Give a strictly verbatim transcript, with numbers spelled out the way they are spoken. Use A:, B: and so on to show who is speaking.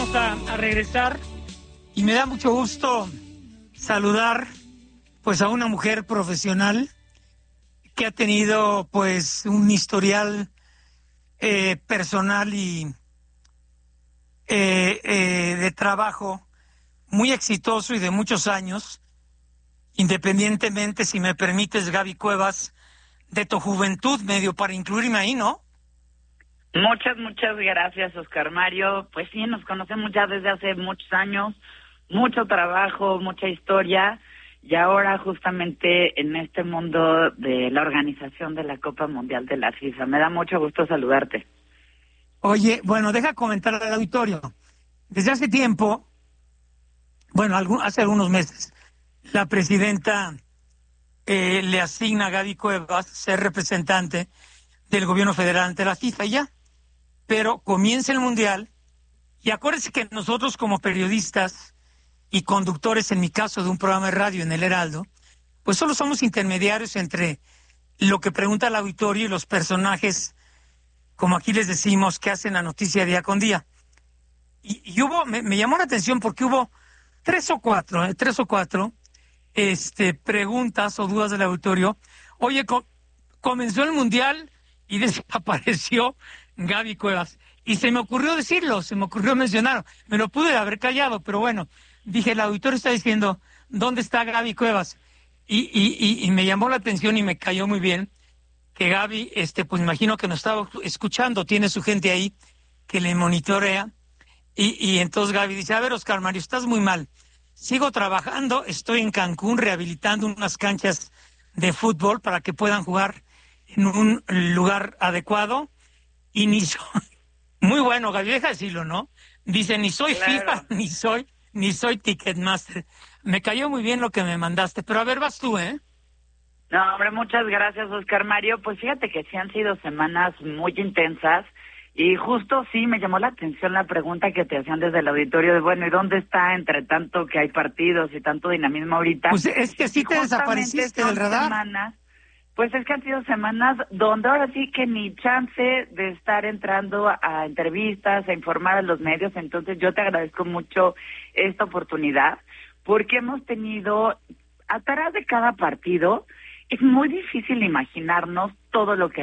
A: vamos a, a regresar y me da mucho gusto saludar pues a una mujer profesional que ha tenido pues un historial eh, personal y eh, eh, de trabajo muy exitoso y de muchos años, independientemente, si me permites, Gaby Cuevas, de tu juventud, medio para incluirme ahí, ¿no?
B: Muchas, muchas gracias, Oscar Mario. Pues sí, nos conocemos ya desde hace muchos años, mucho trabajo, mucha historia, y ahora justamente en este mundo de la organización de la Copa Mundial de la FIFA. Me da mucho gusto saludarte.
A: Oye, bueno, deja comentar al auditorio. Desde hace tiempo, bueno, algún, hace algunos meses, la presidenta eh, le asigna a Gaby Cuevas ser representante del gobierno federal ante la FIFA y ya. Pero comienza el Mundial y acuérdense que nosotros como periodistas y conductores, en mi caso de un programa de radio en El Heraldo, pues solo somos intermediarios entre lo que pregunta el auditorio y los personajes, como aquí les decimos, que hacen la noticia día con día. Y, y hubo, me, me llamó la atención porque hubo tres o cuatro, eh, tres o cuatro este, preguntas o dudas del auditorio. Oye, co- comenzó el Mundial y desapareció Gaby Cuevas. Y se me ocurrió decirlo, se me ocurrió mencionarlo. Me lo pude haber callado, pero bueno, dije, el auditorio está diciendo, ¿dónde está Gaby Cuevas? Y, y, y, y me llamó la atención y me cayó muy bien que Gaby, este, pues imagino que nos estaba escuchando, tiene su gente ahí que le monitorea. Y, y entonces Gaby dice, a ver, Oscar Mario, estás muy mal. Sigo trabajando, estoy en Cancún rehabilitando unas canchas de fútbol para que puedan jugar en un lugar adecuado. Y ni soy, muy bueno, Gaby, deja decirlo, ¿no? Dice, ni soy
B: Claro.
A: FIFA, ni soy, ni soy Ticketmaster. Me cayó muy bien lo que me mandaste, pero a ver, vas tú, ¿eh?
B: No, hombre, muchas gracias, Oscar Mario. Pues fíjate que sí han sido semanas muy intensas y justo sí me llamó la atención la pregunta que te hacían desde el auditorio de, bueno, ¿y dónde está entre tanto que hay partidos y tanto dinamismo ahorita?
A: Pues es que sí
B: Y
A: te desapareciste
B: son
A: del radar.
B: Semanas, pues es que han sido semanas donde ahora sí que ni chance de estar entrando a, a entrevistas, a informar a los medios. Entonces yo te agradezco mucho esta oportunidad porque hemos tenido, atrás de cada partido, es muy difícil imaginarnos todo lo que